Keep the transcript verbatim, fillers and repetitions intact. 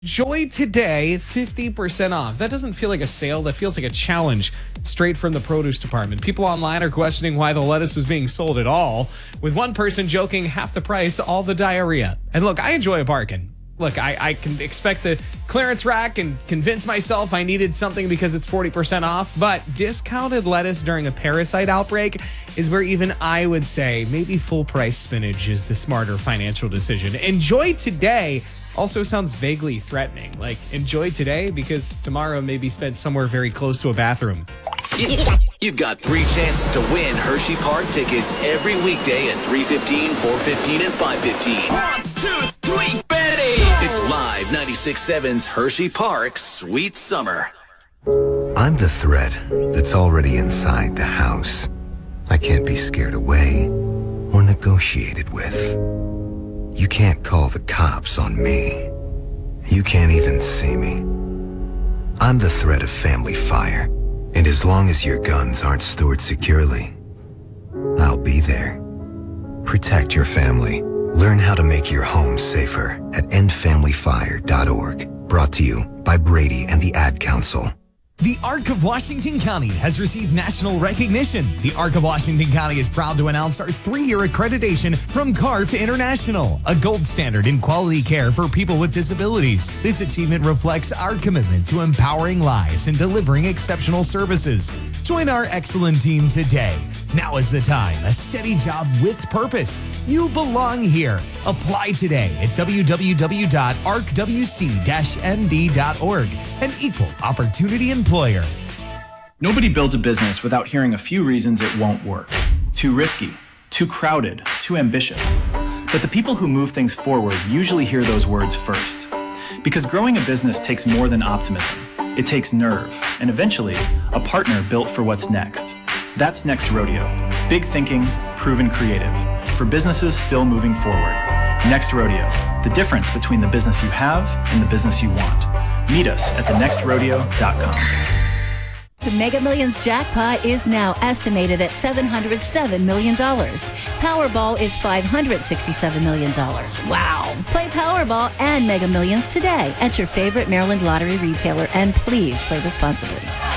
Joy today, fifty percent off. That doesn't feel like a sale. That feels like a challenge straight from the produce department. People online are questioning why the lettuce is being sold at all, with one person joking half the price, all the diarrhea. And look, I enjoy a bargain. Look, I, I can expect the clearance rack and convince myself I needed something because it's forty percent off, but discounted lettuce during a parasite outbreak is where even I would say maybe full price spinach is the smarter financial decision. Enjoy today also sounds vaguely threatening. Like, enjoy today because tomorrow may be spent somewhere very close to a bathroom. You've got three chances to win Hershey Park tickets every weekday at three fifteen, four fifteen, and five fifteen. One, two, three, Betty! It's live ninety-six point seven's Hershey Park Sweet Summer. I'm the threat that's already inside the house. I can't be scared away or negotiated with. You can't call the cops on me. You can't even see me. I'm the threat of family fire, and as long as your guns aren't stored securely, I'll be there. Protect your family. Learn how to make your home safer at end family fire dot org. Brought to you by Brady and the Ad Council. The Arc of Washington County has received national recognition. The Arc of Washington County is proud to announce our three-year accreditation from C A R F International, a gold standard in quality care for people with disabilities. This achievement reflects our commitment to empowering lives and delivering exceptional services. Join our excellent team today. Now is the time. A steady job with purpose. You belong here. Apply today at w w w dot arc w c dash n d dot org. An equal opportunity employer. Nobody builds a business without hearing a few reasons it won't work. Too risky, too crowded, too ambitious. But the people who move things forward usually hear those words first. Because growing a business takes more than optimism. It takes nerve, and eventually, a partner built for what's next. That's Next Rodeo. Big thinking, proven creative. For businesses still moving forward. Next Rodeo. The difference between the business you have and the business you want. Meet us at the next rodeo dot com. The Mega Millions jackpot is now estimated at seven hundred seven million dollars. Powerball is five hundred sixty-seven million dollars. Wow. Play Powerball and Mega Millions today at your favorite Maryland lottery retailer, and please play responsibly.